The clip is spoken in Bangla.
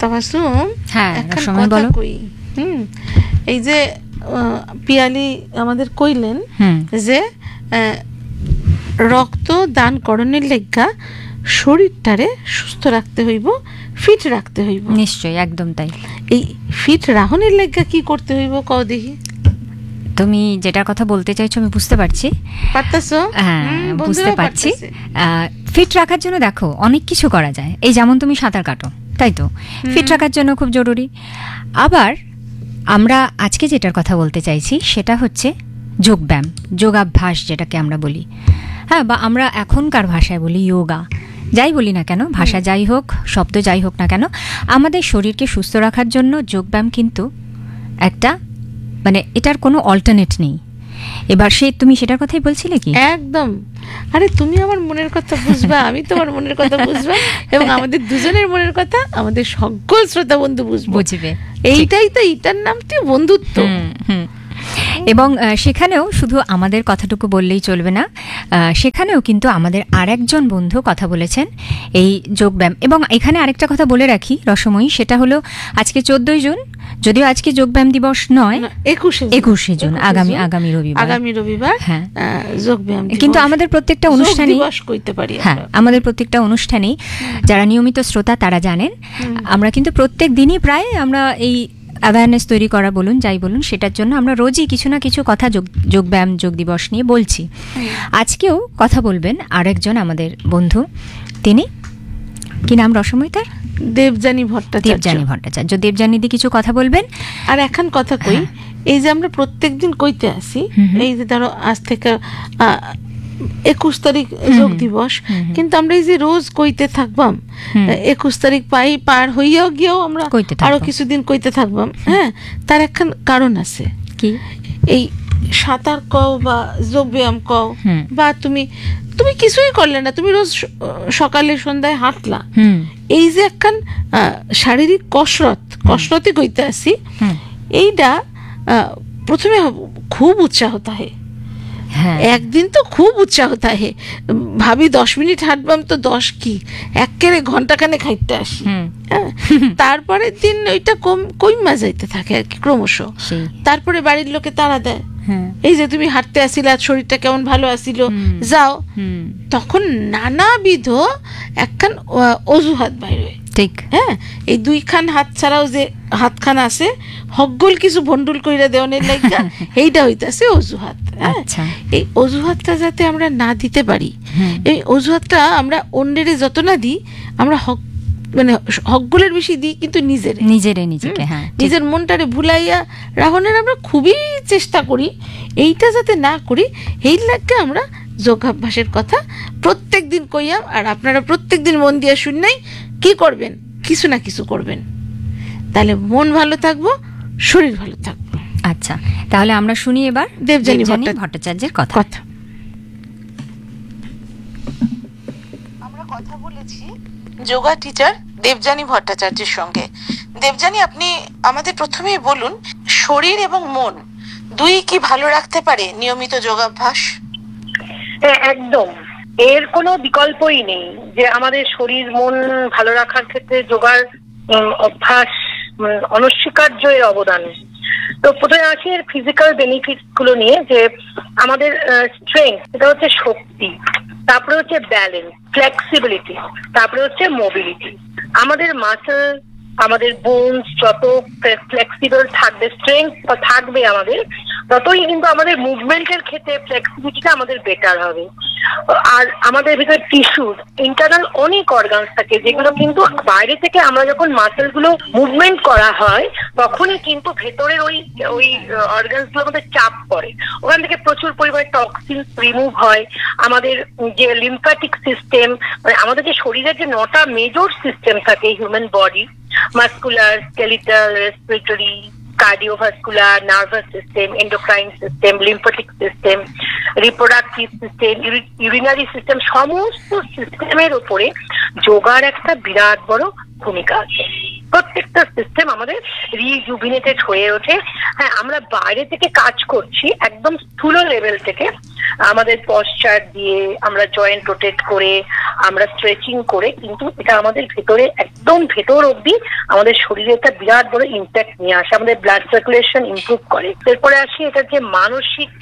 তাবাসুম, হ্যাঁ এখন সময় কথা বলো। কই। এই যে পিয়ালি আমাদের কইলেন যে রক্ত দান করণের লেগা শরীরটারে সুস্থ রাখতে হইব, ফিট রাখতে হইব। নিশ্চয়ই, একদম তাই। এই ফিট রাহনের লেগা কি করতে হইব কও দেখি। তুমি যেটার কথা বলতে চাইছো আমি বুঝতে পারছি। পারতাছো? হ্যাঁ, বুঝতে পারছি। ফিট রাখার জন্য দেখো অনেক কিছু করা যায়। এই যেমন তুমি সাঁতার কাটো, তাই তো ফিট রাখার জন্য খুব জরুরি। আবার আমরা আজকে যেটার কথা বলতে চাইছি সেটা হচ্ছে যোগব্যায়াম, যোগাভ্যাস যেটাকে আমরা বলি, হ্যাঁ, বা আমরা এখনকার ভাষায় বলি যোগা। যাই বলি না কেন, ভাষা যাই হোক, শব্দ যাই হোক না কেন, আমাদের শরীরকে সুস্থ রাখার জন্য যোগব্যায়াম কিন্তু একটা, মানে এটার কোনো অল্টারনেট নেই। এবার তুমি সেটার কথাই বলছিলে কি? একদম। আরে তুমি আমার মনের কথা বুঝবা, আমি তোমার মনের কথা বুঝবা, এবং আমাদের দুজনের মনের কথা আমাদের সকল শ্রোতা বন্ধু বুঝবে। এইটাই তো, এটার নাম তো বন্ধুত্ব। এবং সেখানেও শুধু আমাদের কথাটুকু বললেই চলবে না, সেখানেও কিন্তু আমাদের আরেকজন বন্ধু কথা বলেছেন এই যোগব্যায়াম। এবং এখানে আরেকটা কথা বলে রাখি রসময়ী, সেটা হলো আজকে 14ই জুন, যদিও আজকে যোগব্যায়াম দিবস নয়, 21শে জুন, আগামী রবিবার, হ্যাঁ যোগব্যায়াম। কিন্তু আমাদের প্রত্যেকটা অনুষ্ঠানে, হ্যাঁ আমাদের প্রত্যেকটা অনুষ্ঠানেই যারা নিয়মিত শ্রোতা তারা জানেন, আমরা কিন্তু প্রত্যেক দিনই প্রায় আমরা এই অ্যাওয়ারনেস তৈরি করা বলুন, যাই বলুন, সেটার জন্য আমরা রোজই কিছু না কিছু কথা যোগব্যায়াম, যোগ দিবস নিয়ে বলছি। আজকেও কথা বলবেন আরেকজন আমাদের বন্ধু, তিনি কি নাম রসময় তার? দেবযানী ভট্টাচার্য। দেবযানীদি কিছু কথা বলবেন। আর এখন কথা কই, এই যে আমরা প্রত্যেকদিন কইতে আসি, এই যে ধরো আজ থেকে 21 তারিখ যোগ দিবস, কিন্তু আমরা এই যে রোজ কইতে থাকবাম, 21 তারিখ পার হইয়াও গিয়েও আমরা আরো কিছুদিন কইতে থাকবাম, হ্যাঁ, তার একখান কারণ আছে। কি? এই সাঁতার কও বা যোগ ব্যায়াম কও, বা তুমি কিছুই করলে না, তুমি রোজ সকালে সন্ধ্যায় হাঁটলা, এই যে একখান শারীরিক কসরতই কইতে আসি, এইটা প্রথমে খুব উৎসাহ থাকে, একদিন তো খুব উৎসাহ থাকে, ভাবি 10 মিনিট হাঁটবাম তো 10 কি একেবারে ঘন্টাখানে খাইতে আসি, তারপরে দিন ওইটা কইমা যাইতে থাকে আর কি ক্রমশ। তারপরে বাড়ির লোকে তাড়া দেয়, এই যে তুমি হাঁটতে আসিলা, শরীরটা কেমন ভালো আসিল, যাও, তখন নানাবিধ একখান অজুহাত বাইরে। ঠিক, হ্যাঁ, এই 2 খান হাত ছাড়াও যে হাতখান আছে, হগল কিছু ভন্ডুল কইরা দেওয়ানের লাগা, এইটা হইতাছে অজুহাত। এই অজুহাতটা যাতে আমরা না দিতে পারি, এই অজুহাতটা আমরা অন্যের যত না দিই, আমরা মানে হকগুলোর বেশি দিই, কিন্তু নিজেকে, নিজের মনটারে ভুলাইয়া রাখনের আমরা খুবই চেষ্টা করি। এইটা যাতে না করি, এই লাগে আমরা যোগাভ্যাসের কথা প্রত্যেক দিন কইয়াম। আর আপনারা প্রত্যেক দিন মন দিয়ে শুননাই কি করবেন, কিছু না কিছু করবেন, তাহলে মন ভালো থাকবো, শরীর ভালো থাকবো। আচ্ছা, তাহলে আমরা শুনি এবার দেবযানী ভট্টাচার্যের কথা। আমরা কথা বলেছি যোগা টিচার দেবযানী ভট্টাচার্যের সঙ্গে। দেবযানী, আপনি আমাদের প্রথমেই বলুন, শরীর এবং মন দুই কি ভালো রাখতে পারে নিয়মিত যোগাভ্যাস? একদম, এর কোনো বিকল্পই নেই যে আমাদের শরীর মন ভালো রাখার ক্ষেত্রে যোগার অভ্যাস অনস্বীকার্য এর অবদান। তো প্রথমে আসি এর ফিজিক্যাল বেনিফিটস গুলো নিয়ে, যে আমাদের স্ট্রেংথ, এটা হচ্ছে শক্তি, তারপরে হচ্ছে ব্যালেন্স, ফ্লেক্সিবিলিটি, তারপরে হচ্ছে মোবিলিটি। আমাদের মাসেল, আমাদের বোনস যত ফ্লেক্সিবল থাকবে, স্ট্রেংথ থাকবে আমাদের, ততই কিন্তু আমাদের মুভমেন্টের ক্ষেত্রে ফ্লেক্সিবিলিটিটা আমাদের বেটার হবে। আর আমাদের ভিতরে টিস্যুস, ইন্টারনাল অনেক অর্গানস থাকে, যেগুলো কিন্তু বাইরে থেকে আমরা যখন মাসেল গুলো মুভমেন্ট করা হয়, তখনই কিন্তু ভেতরের ওই অর্গানস গুলোর মধ্যে চাপ পড়ে, ওখান থেকে প্রচুর পরিমাণে টক্সিন রিমুভ হয়। আমাদের যে লিম্ফ্যাটিক সিস্টেম, মানে আমাদের যে শরীরের যে 9টা মেজর সিস্টেম থাকে human body, muscular, skeletal, respiratory, cardiovascular, nervous system, endocrine system, lymphatic system, reproductive system, urinary system, সমস্ত সিস্টেমের উপরে যোগার একটা বিরাট বড় ভূমিকা আছে। প্রত্যেকটা সিস্টেম আমাদের রিজুভিনেটেড হয়ে ওঠে। হ্যাঁ, আমরা বাইরে থেকে কাজ করছি একদম স্থূল লেভেল থেকে, আমাদের পশ্চার দিয়ে, আমরা জয়েন্ট রোটেট করে, আমরা স্ট্রেচিং করে, কিন্তু এটা আমাদের ভেতরে একদম ভেতর অবধি আমাদের শরীরে একটা বিরাট বড় ইম্প্যাক্ট নিয়ে আসে, আমাদের ব্লাড সার্কুলেশন ইমপ্রুভ করে। এরপরে আসি এটা যে মানসিক